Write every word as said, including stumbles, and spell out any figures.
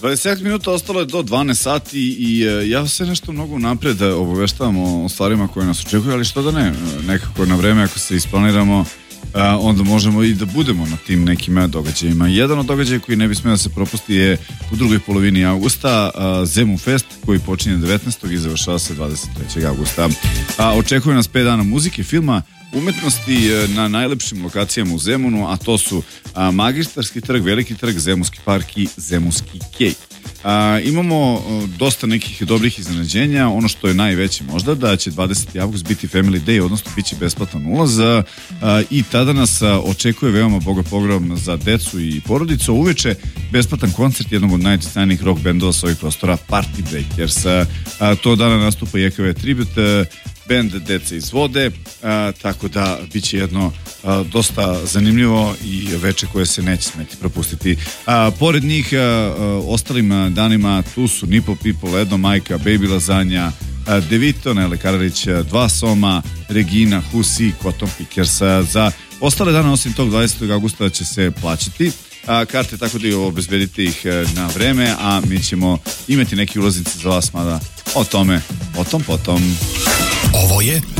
dvadeset sedam minuta ostalo je do dvanaest sati i uh, ja se nešto mnogo napred obaveštavam o, o stvarima koje nas očekuju, ali što da ne, nekako na vreme ako se isplaniramo, uh, onda možemo i da budemo na tim nekim događajima. Jedan od događaja koji ne bi smeo da se propusti je u drugoj polovini avgusta uh, Zemun Fest koji počinje devetnaestog i završava se dvadeset trećeg avgusta. Uh, očekuje nas pet dana muzike, filma, umetnosti na najlepšim lokacijama u Zemunu, a to su a, Magistarski trg, Veliki trg, Zemunski park i Zemunski kej. A, imamo a, dosta nekih dobrih iznenađenja. Ono što je najveće možda da će dvadeseti avgust biti Family Day, odnosno bit će besplatan ulaz a, a, i tada nas a, očekuje veoma bogat program za decu i porodicu. Uveče besplatan koncert jednog od najdistanijih rock bendova sa ovih prostora, Party Breakers. A, a, to dana nastupa i E K V Tribute, band Deca iz vode, a, tako da bit će jedno a, dosta zanimljivo i veče koje se neće smeti propustiti. A, pored njih a, a, ostalim danima tu su Nipo People, Edo Majka, Baby Lazanja, a, Devito, Nele Kararić, Dva Soma, Regina, Husi, Cotton Pickers. A, za ostale dane osim tog dvadesetog avgusta će se plaćati a, karte, tako da obezbedite ih na vreme, a mi ćemo imati neke ulaznice za vas, mada o tome, o tom potom. Ovo je